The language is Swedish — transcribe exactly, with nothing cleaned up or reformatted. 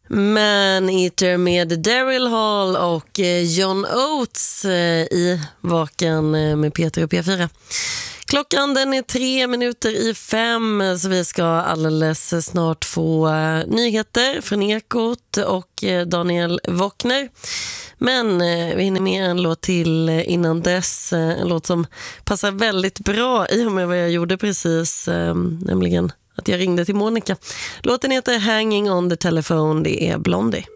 Man Eater med Daryl Hall och John Oates i Vaken med Peter och P fyra. Klockan den är tre minuter i fem, så vi ska alldeles snart få nyheter från Ekot och Daniel Wockner. Men vi hinner med en låt till innan dess, en låt som passar väldigt bra i och med vad jag gjorde precis, nämligen att jag ringde till Monica. Låten heter Hanging on the Telephone, det är Blondie.